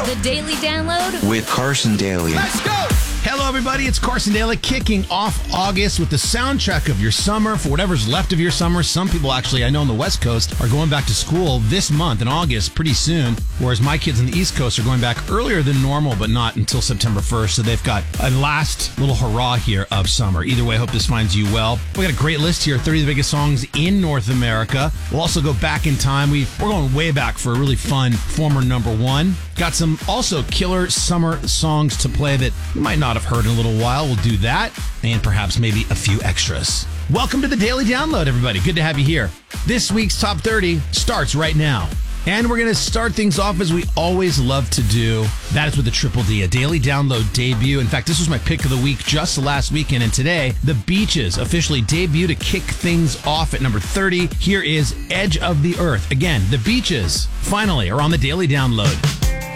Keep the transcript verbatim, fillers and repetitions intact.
The Daily Download with Carson Daly. Let's go! Hello, everybody. It's Carson Daly kicking off August with the soundtrack of your summer for whatever's left of your summer. Some people actually, I know on the West Coast, are going back to school this month in August pretty soon, whereas my kids on the East Coast are going back earlier than normal, but not until September first. So they've got a last little hurrah here of summer. Either way, I hope this finds you well. We got a great list here, thirty of the biggest songs in North America. We'll also go back in time. We, we're going way back for a really fun former number one. Got some also killer summer songs to play that you might not have heard in a little while. We'll do that, and perhaps maybe a few extras. Welcome to the Daily Download, everybody. Good to have you here. This week's Top thirty starts right now. And we're going to start things off as we always love to do. That is with the Triple D, a Daily Download debut. In fact, this was my pick of the week just last weekend. And today, the Beaches officially debut to kick things off at number thirty. Here is Edge of the Earth. Again, the Beaches finally are on the Daily Download.